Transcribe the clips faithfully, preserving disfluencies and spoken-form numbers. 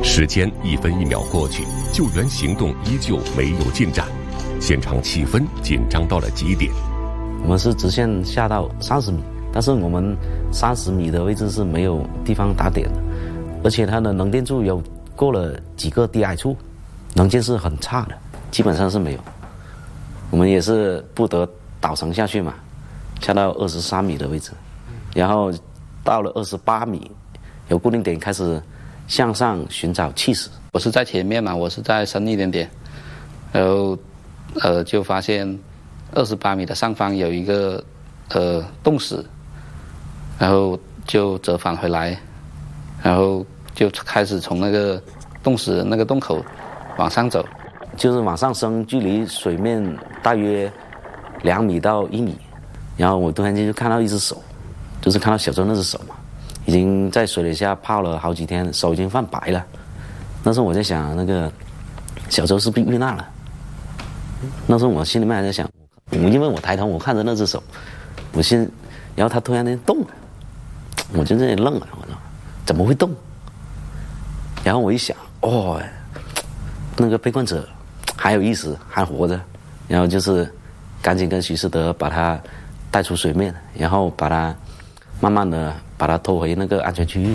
时间一分一秒过去，救援行动依旧没有进展，现场气氛紧张到了极点。 我们是直线下到三十米，但是我们三十米的位置是没有地方打点的，而且它的能见度有过了几个低矮处，能见是很差的，基本上是没有。我们也是不得倒绳下去嘛，下到二十三米的位置，然后到了二十八米，有固定点开始向上寻找气势。 我是在前面嘛，我是在深一点点，然后呃就发现二十八米的上方有一个呃洞矢，然后就折返回来，然后就开始从那个洞矢那个洞口往上走， 就是往上升，距离水面大约两米到一米，然后我突然间就看到一只手，就是看到小周那只手嘛，已经在水底下泡了好几天，手已经泛白了。那时候我在想，那个小周是不是遇难了？那时候我心里面还在想，我因为我抬头我看着那只手，我心，然后他突然间动了，我就在那里愣了，我说怎么会动？然后我一想，哦，那个被困者还有意识，还活着，然后就是赶紧跟徐世德把他带出水面，然后把他慢慢的把他拖回那个安全区域。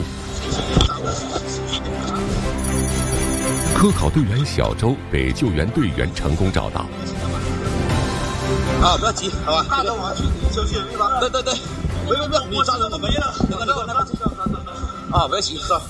科考队员小周被救援队员成功找到。 啊，不要急，好吧？大家我要去你休息的地方。对对对，不用不用，你抓着我没了，等等你过来吧。啊，不要急，是吧？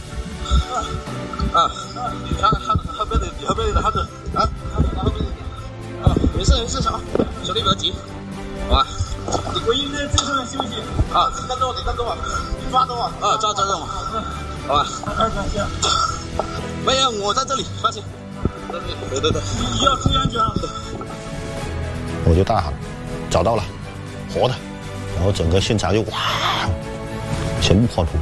啊，看看后边的后边的汉子啊，后边的啊，没事没事啊，兄弟不要急，好吧？我应该在这上休息啊，你跟着我，你跟着我，你抓着我啊，抓着我，好吧？二三下。没有，我在这里，放心。对对对，你要注意安全啊！ 我就大喊，找到了，活的，然后整个现场就哇，全部欢呼。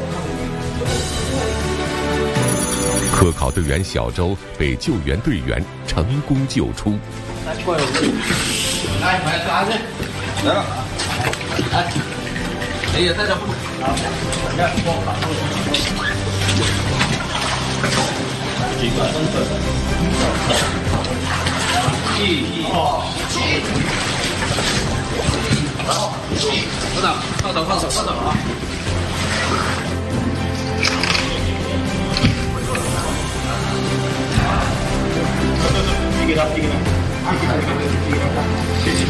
科考队员小周被救援队员成功救出。 来，过来，来，来，抓去，来了，来，你也带着步，好，你看，过好，几个分子，一、二、然后，部长，放手，放手，放手啊！递给他，递给他，递给他，递给他，谢谢。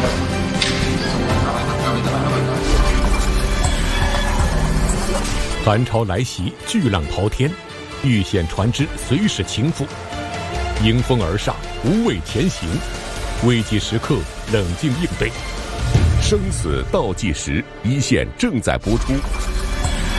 寒潮来袭，巨浪滔天，遇险船只随时倾覆，迎风而上，无畏前行，危急时刻冷静应对，生死倒计时，一线正在播出。